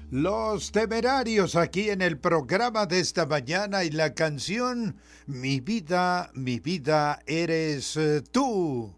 Los Temerarios aquí en el programa de esta mañana y la canción mi vida eres tú.